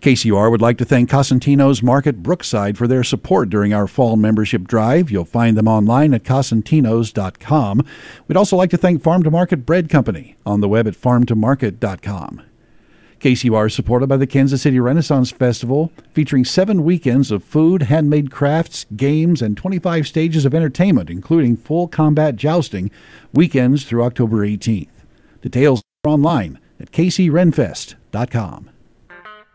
KCUR would like to thank Cosentino's Market Brookside for their support during our fall membership drive. You'll find them online at cosentinos.com. We'd also like to thank Farm to Market Bread Company on the web at farmtomarket.com. KCUR is supported by the Kansas City Renaissance Festival, featuring 7 weekends of food, handmade crafts, games, and 25 stages of entertainment, including full combat jousting, weekends through October 18th. Details are online at kcrenfest.com.